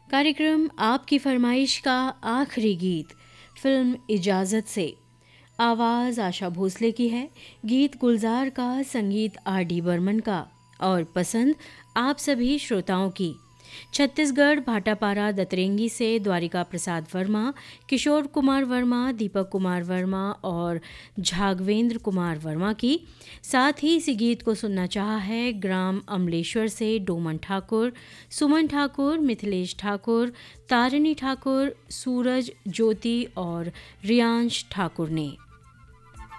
कार्यक्रम आपकी फरमाइश का आखिरी गीत फिल्म इजाज़त से। आवाज़ आशा भोसले की है, गीत गुलजार का, संगीत R.D. बर्मन का और पसंद आप सभी श्रोताओं की। छत्तीसगढ़ भाटापारा दतरेंगी से द्वारिका प्रसाद वर्मा, किशोर कुमार वर्मा, दीपक कुमार वर्मा और झागवेंद्र कुमार वर्मा की। साथ ही इसी गीत को सुनना चाहा है ग्राम अमलेश्वर से डोमन ठाकुर, सुमन ठाकुर, मिथिलेश ठाकुर, तारिणी ठाकुर, सूरज ज्योति और रियांश ठाकुर ने।